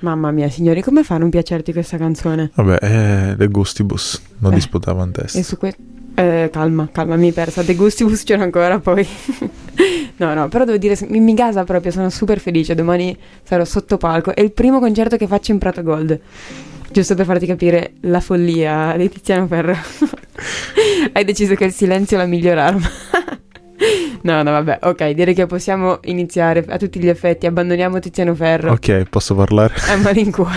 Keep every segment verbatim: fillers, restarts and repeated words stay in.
Mamma mia, signori, come fa a non piacerti questa canzone? Vabbè, è The Gustibus, non Eh, disputava un test. E su que- eh, calma, calma, mi persa. The Gustibus c'era ancora poi. No, no, però devo dire, mi, mi gasa proprio, sono super felice. Domani sarò sotto palco. È il primo concerto che faccio in Prato Gold. Giusto per farti capire la follia di Tiziano Ferro. Hai deciso che il silenzio è la miglior arma. No, no, vabbè, ok, direi che possiamo iniziare a tutti gli effetti. Abbandoniamo Tiziano Ferro. Ok, posso parlare? A malincuore.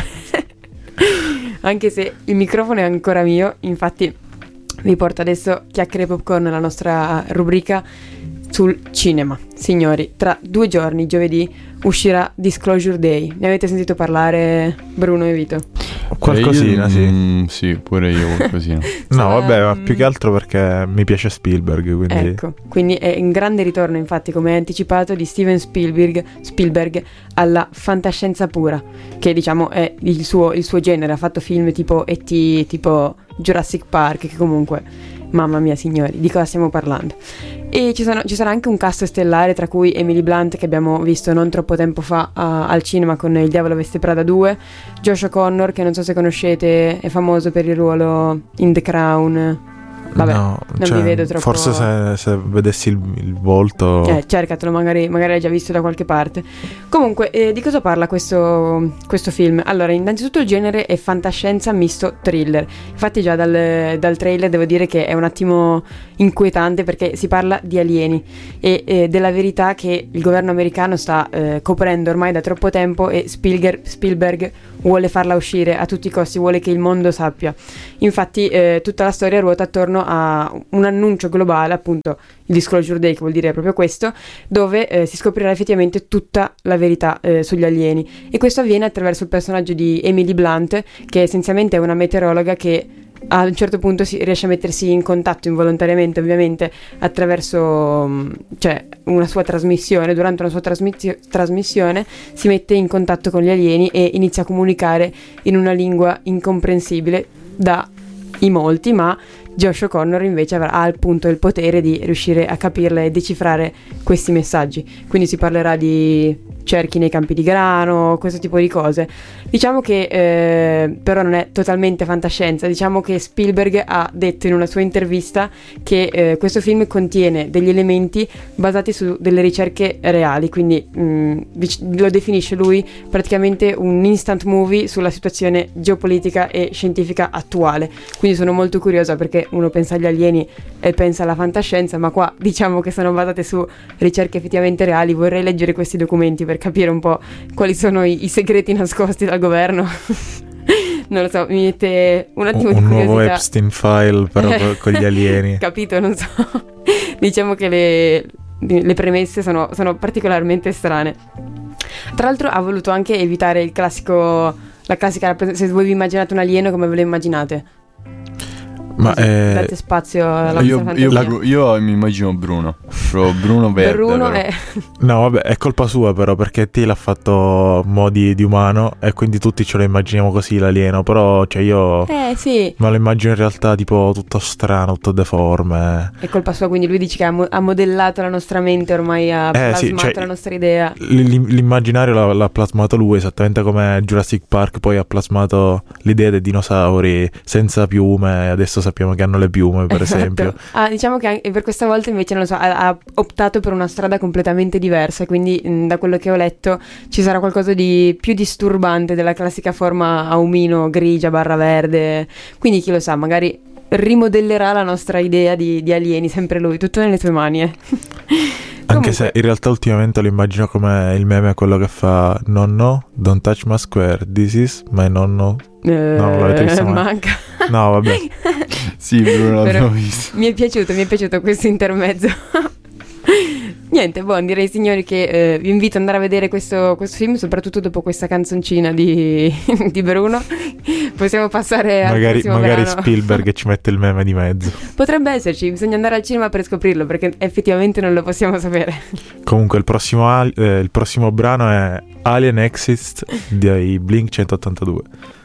Anche se il microfono è ancora mio, infatti vi porto adesso Chiacchiere e Popcorn, la nostra rubrica sul cinema. Signori, tra due giorni, giovedì, uscirà Disclosure Day. Ne avete sentito parlare, Bruno e Vito? Qualcosina, Eh, io- sì. mm, sì, pure io qualcosina. No, vabbè, ma Mm. più che altro perché mi piace Spielberg, quindi... Ecco, quindi è in grande ritorno, infatti, come anticipato, di Steven Spielberg, Spielberg alla fantascienza pura, che diciamo è il suo, il suo genere. Ha fatto film tipo E T, tipo Jurassic Park, che comunque, mamma mia signori, di cosa stiamo parlando? E ci, sono, ci sarà anche un cast stellare, tra cui Emily Blunt, che abbiamo visto non troppo tempo fa a- al cinema con Il Diavolo Veste Prada due, Josh O'Connor, che non so se conoscete, è famoso per il ruolo in The Crown. Vabbè, no, non cioè, mi vedo troppo. Forse se, se vedessi il, il volto... Eh, cercatelo, magari, magari l'hai già visto da qualche parte. Comunque, eh, di cosa parla questo, questo film? Allora, innanzitutto il genere è fantascienza misto thriller. Infatti già dal, dal trailer devo dire che è un attimo inquietante, perché si parla di alieni e eh, della verità che il governo americano sta eh, coprendo ormai da troppo tempo, e Spielberg, Spielberg vuole farla uscire a tutti i costi, vuole che il mondo sappia. Infatti eh, tutta la storia ruota attorno a un annuncio globale, appunto il Disclosure Day, che vuol dire proprio questo, dove eh, si scoprirà effettivamente tutta la verità eh, sugli alieni, e questo avviene attraverso il personaggio di Emily Blunt, che essenzialmente è una meteorologa che a un certo punto si riesce a mettersi in contatto involontariamente, ovviamente attraverso mh, cioè una sua trasmissione. Durante una sua trasmissio- trasmissione si mette in contatto con gli alieni e inizia a comunicare in una lingua incomprensibile da i molti, ma Josh O'Connor invece avrà ha appunto il potere di riuscire a capirla e decifrare questi messaggi. Quindi si parlerà di cerchi nei campi di grano, questo tipo di cose. Diciamo che eh, però non è totalmente fantascienza. Diciamo che Spielberg ha detto in una sua intervista che eh, questo film contiene degli elementi basati su delle ricerche reali, quindi mh, dic- lo definisce lui praticamente un instant movie sulla situazione geopolitica e scientifica attuale. Quindi sono molto curiosa, perché uno pensa agli alieni e pensa alla fantascienza, ma qua diciamo che sono basate su ricerche effettivamente reali. Vorrei leggere questi documenti per capire un po' quali sono i, i segreti nascosti dal governo. Non lo so, mi mette un attimo un di un curiosità. nuovo Epstein file però co- con gli alieni. Capito, non so. Diciamo che le, le premesse sono, sono particolarmente strane. Tra l'altro ha voluto anche evitare il classico, la classica rappres- se voi vi immaginate un alieno, come ve lo immaginate? Ma Così, eh, date spazio alla Io, vostra io, fantasia. io mi immagino Bruno. Proprio Bruno verde. Bruno però. è no, vabbè, è colpa sua però, perché T l'ha fatto modi di umano e quindi tutti ce lo immaginiamo così l'alieno, però cioè io Eh sì, me lo immagino in realtà tipo tutto strano, tutto deforme. è colpa sua, quindi lui dice che ha, mo- ha modellato la nostra mente, ormai ha Eh, sì, plasmato cioè, la nostra idea. L- l'immaginario l'ha, l'ha plasmato lui, esattamente come Jurassic Park poi ha plasmato l'idea dei dinosauri senza piume, e adesso sappiamo che hanno le piume, per Esatto. esempio. Ah, diciamo che anche per questa volta invece non lo so, ha, ha optato per una strada completamente diversa, quindi mh, da quello che ho letto ci sarà qualcosa di più disturbante della classica forma a omino grigia barra verde, quindi chi lo sa, magari rimodellerà la nostra idea di, di alieni, sempre lui, tutto nelle tue mani, eh. Anche Comunque- se in realtà ultimamente lo immagino come il meme, quello che fa nonno, don't touch my square, this is my nonno. Eh, non l'avete visto mai? manca. No, vabbè. Sì, Bruno Però- l'abbiamo visto. Mi è piaciuto, mi è piaciuto questo intermezzo. Niente, buon, direi signori che eh, vi invito ad andare a vedere questo, questo film, soprattutto dopo questa canzoncina di, di Bruno. Possiamo passare al Magari, prossimo magari brano. Spielberg ci mette il meme di mezzo. Potrebbe esserci, bisogna andare al cinema per scoprirlo, perché effettivamente non lo possiamo sapere. Comunque il prossimo, al- eh, il prossimo brano è Alien Exist dei Blink centottantadue.